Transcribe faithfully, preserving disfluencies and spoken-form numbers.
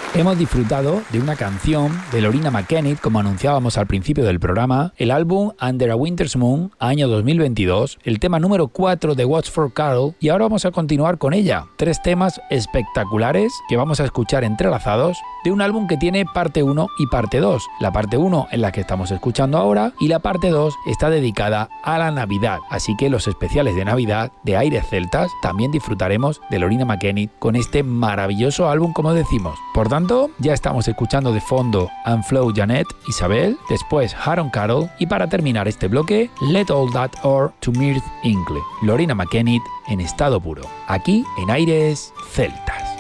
Hemos disfrutado de una canción de Loreena McKennitt, como anunciábamos al principio del programa, el álbum Under a Winter's Moon, año dos mil veintidós, el tema número cuatro de Watch for Carol, y ahora vamos a continuar con ella. Tres temas espectaculares que vamos a escuchar entrelazados de un álbum que tiene parte uno y parte dos. La parte uno en la que estamos escuchando ahora y la parte dos está dedicada a la Navidad. Así que los especiales de Navidad de Aires Celtas también disfrutaremos de Loreena McKennitt con este maravilloso álbum, como decimos. Por tanto, ya estamos escuchando de fondo And Flow Janet, Isabel, después Harold Carroll y para terminar este bloque, Let All That O'er to Mirth Ingle, Loreena McKennitt en estado puro, aquí en Aires Celtas.